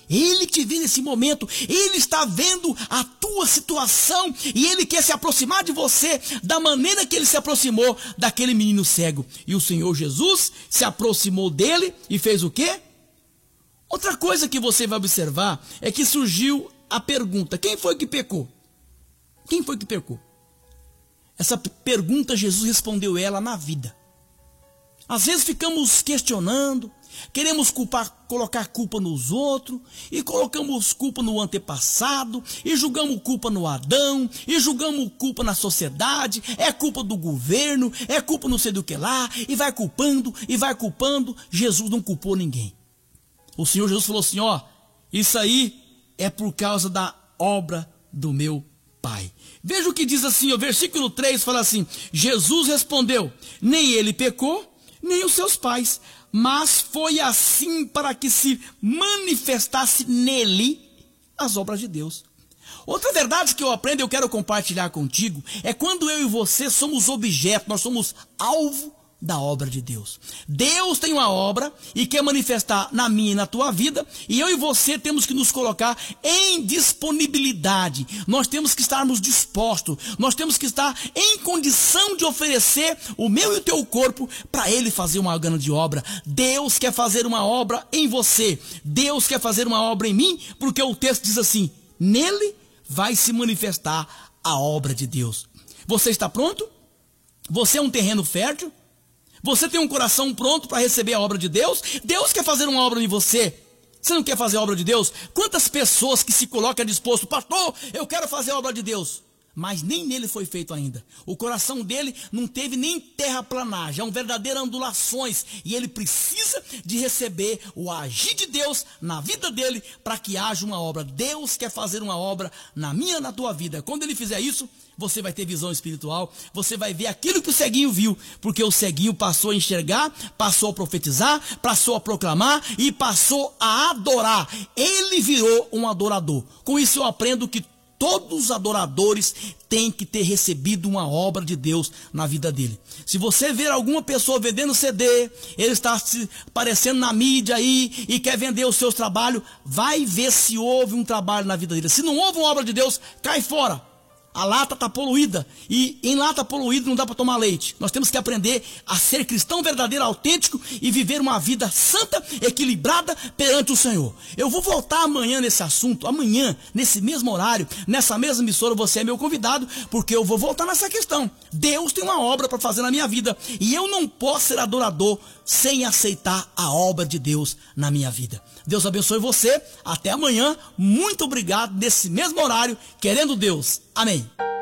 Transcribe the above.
Ele te vê nesse momento, Ele está vendo a tua situação e Ele quer se aproximar de você da maneira que Ele se aproximou daquele menino cego. E o Senhor Jesus se aproximou dele e fez o quê? Outra coisa que você vai observar é que surgiu a pergunta: quem foi que pecou? Quem foi que pecou? Essa pergunta Jesus respondeu ela na vida. Às vezes ficamos questionando, queremos colocar culpa nos outros, e colocamos culpa no antepassado, e julgamos culpa no Adão, e julgamos culpa na sociedade, é culpa do governo, é culpa não sei do que lá, e vai culpando, e vai culpando. Jesus não culpou ninguém. O Senhor Jesus falou assim, ó, isso aí é por causa da obra do meu Pai. Veja o que diz assim, o versículo 3 fala assim, Jesus respondeu, nem ele pecou, nem os seus pais, mas foi assim para que se manifestasse nele as obras de Deus. Outra verdade que eu aprendo e eu quero compartilhar contigo é quando eu e você somos objeto, nós somos alvo da obra de Deus. Deus tem uma obra e quer manifestar na minha e na tua vida, e eu e você temos que nos colocar em disponibilidade. Nós temos que estarmos dispostos, nós temos que estar em condição de oferecer o meu e o teu corpo para Ele fazer uma grande obra. Deus quer fazer uma obra em você, Deus quer fazer uma obra em mim, porque o texto diz assim, nele vai se manifestar a obra de Deus. Você está pronto? Você é um terreno fértil? Você tem um coração pronto para receber a obra de Deus? Deus quer fazer uma obra em você. Você não quer fazer a obra de Deus? Quantas pessoas que se colocam disposto, pastor, eu quero fazer a obra de Deus, mas nem nele foi feito ainda. O coração dele não teve nem terraplanagem, é um verdadeiro ondulações, e ele precisa de receber o agir de Deus na vida dele para que haja uma obra. Deus quer fazer uma obra na minha e na tua vida. Quando ele fizer isso, você vai ter visão espiritual, você vai ver aquilo que o ceguinho viu, porque o ceguinho passou a enxergar, passou a profetizar, passou a proclamar e passou a adorar. Ele virou um adorador. Com isso eu aprendo que todos os adoradores têm que ter recebido uma obra de Deus na vida dele. Se você ver alguma pessoa vendendo CD, ele está se aparecendo na mídia aí e quer vender os seus trabalhos, vai ver se houve um trabalho na vida dele. Se não houve uma obra de Deus, cai fora. A lata está poluída, e em lata poluída não dá para tomar leite. Nós temos que aprender a ser cristão verdadeiro, autêntico, e viver uma vida santa, equilibrada perante o Senhor. Eu vou voltar amanhã nesse assunto, amanhã, nesse mesmo horário, nessa mesma emissora, você é meu convidado, porque eu vou voltar nessa questão. Deus tem uma obra para fazer na minha vida, e eu não posso ser adorador sem aceitar a obra de Deus na minha vida. Deus abençoe você, até amanhã, muito obrigado, nesse mesmo horário, querendo Deus. Amém.